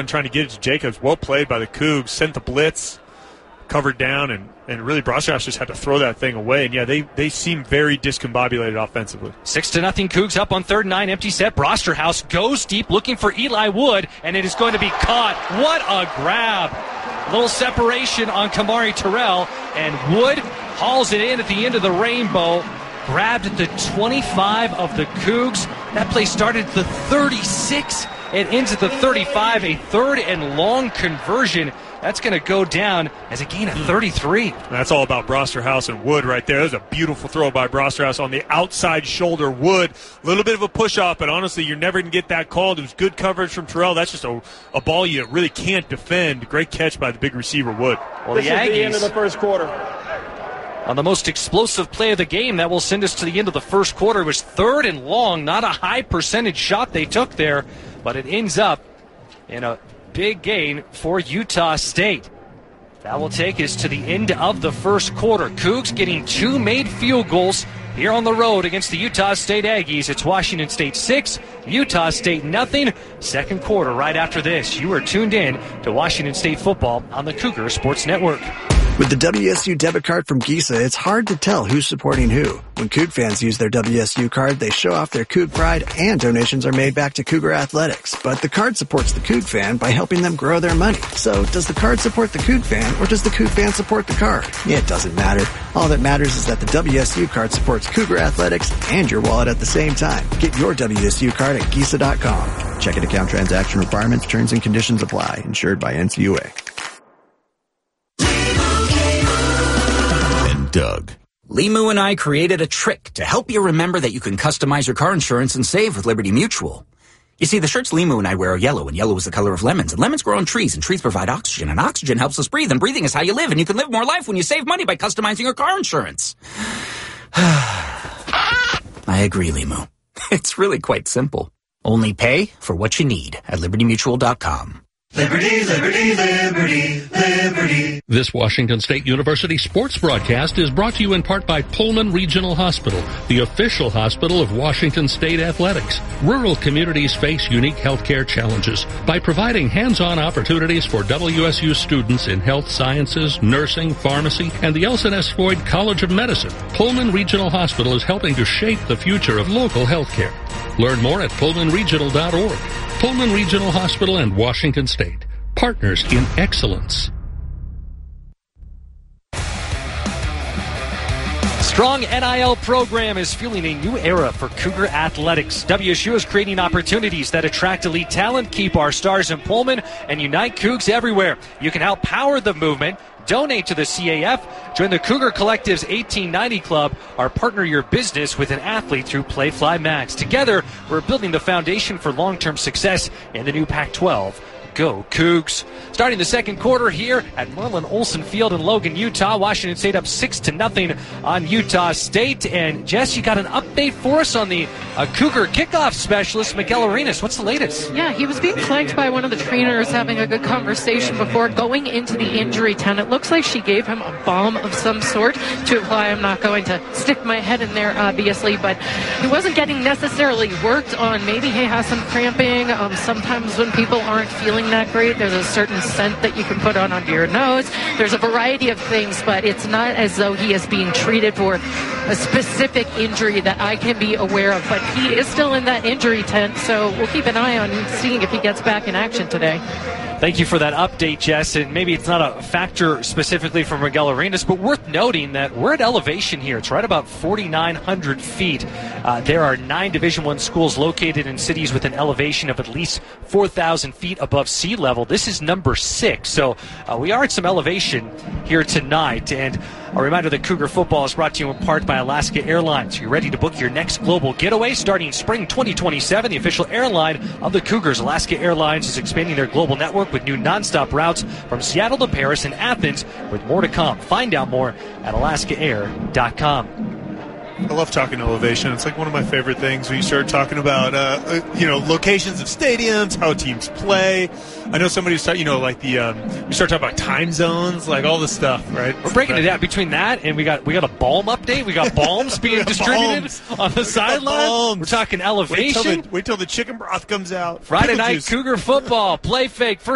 trying to get it to Jacobs. Well played by the Cougs. Sent the blitz, covered down, and really Brosterhouse just had to throw that thing away. And, yeah, they seem very discombobulated offensively. 6-0 Cougs up on 3rd and 9. Empty set. Brosterhouse goes deep looking for Eli Wood, and it is going to be caught. What a grab. A little separation on Kamari Terrell, and Wood hauls it in at the end of the rainbow. Grabbed at the 25 of the Cougs. That play started at the 36. It ends at the 35. A 3rd and long conversion. That's going to go down as a gain of 33. That's all about Brosterhouse and Wood right there. That was a beautiful throw by Brosterhouse on the outside shoulder. Wood, a little bit of a push-off, but honestly, you're never going to get that called. It was good coverage from Terrell. That's just a ball you really can't defend. Great catch by the big receiver, Wood. Well, this is the end of the first quarter. On the most explosive play of the game, that will send us to the end of the first quarter. It was 3rd and long. Not a high percentage shot they took there, but it ends up in a big gain for Utah State. That will take us to the end of the first quarter. Cougs getting 2 made field goals here on the road against the Utah State Aggies. It's Washington State 6, Utah State nothing. Second quarter right after this. You are tuned in to Washington State football on the Cougar Sports Network. With the WSU debit card from Giza, it's hard to tell who's supporting who. When Coug fans use their WSU card, they show off their Coug pride and donations are made back to Cougar Athletics. But the card supports the Coug fan by helping them grow their money. So does the card support the Coug fan or does the Coug fan support the card? It doesn't matter. All that matters is that the WSU card supports Cougar Athletics and your wallet at the same time. Get your WSU card at Giza.com. Checking account transaction requirements, terms and conditions apply. Insured by NCUA. Doug. Limu and I created a trick to help you remember that you can customize your car insurance and save with Liberty Mutual. You see, the shirts Limu and I wear are yellow, and yellow is the color of lemons, and lemons grow on trees, and trees provide oxygen, and oxygen helps us breathe, and breathing is how you live, and you can live more life when you save money by customizing your car insurance. I agree, Limu. It's really quite simple. Only pay for what you need at libertymutual.com. Liberty, liberty, liberty, liberty. This Washington State University sports broadcast is brought to you in part by Pullman Regional Hospital, the official hospital of Washington State Athletics. Rural communities face unique healthcare challenges. By providing hands-on opportunities for WSU students in health sciences, nursing, pharmacy, and the LS Floyd College of Medicine, Pullman Regional Hospital is helping to shape the future of local healthcare. Learn more at pullmanregional.org. Pullman Regional Hospital and Washington State, partners in excellence. Strong NIL program is fueling a new era for Cougar athletics. WSU is creating opportunities that attract elite talent, keep our stars in Pullman, and unite Cougs everywhere. You can help power the movement. Donate to the CAF. Join the Cougar Collective's 1890 Club, or partner your business with an athlete through Playfly Max. Together, we're building the foundation for long-term success in the new Pac-12. Go Cougs. Starting the second quarter here at Merlin Olsen Field in Logan, Utah. Washington State up 6-0 on Utah State. And Jess, you got an update for us on the Cougar kickoff specialist, Miguel Arenas. What's the latest? Yeah, he was being flanked by one of the trainers having a good conversation before going into the injury tent. It looks like she gave him a balm of some sort to apply. I'm not going to stick my head in there, obviously, but he wasn't getting necessarily worked on. Maybe he has some cramping. Sometimes when people aren't feeling that great, there's a certain scent that you can put on under your nose. There's a variety of things, but it's not as though he is being treated for a specific injury that I can be aware of. But he is still in that injury tent, so we'll keep an eye on seeing if he gets back in action today. Thank you for that update, Jess. And maybe it's not a factor specifically for Miguel Arenas, but worth noting that we're at elevation here. It's right about 4,900 feet. There are 9 Division I schools located in cities with an elevation of at least 4,000 feet above sea level. This is number 6. So we are at some elevation here tonight. And a reminder that Cougar football is brought to you in part by Alaska Airlines. You're ready to book your next global getaway starting spring 2027. The official airline of the Cougars, Alaska Airlines, is expanding their global network with new nonstop routes from Seattle to Paris and Athens, with more to come. Find out more at alaskaair.com. I love talking elevation. It's like one of my favorite things when you start talking about, locations of stadiums, how teams play. I know somebody was talking, we start talking about time zones, like all this stuff, right? We're breaking it down between that and we got a balm update. We got balms being distributed on the sideline. We're talking elevation. Wait till the chicken broth comes out. Friday night Cougar football, play fake. First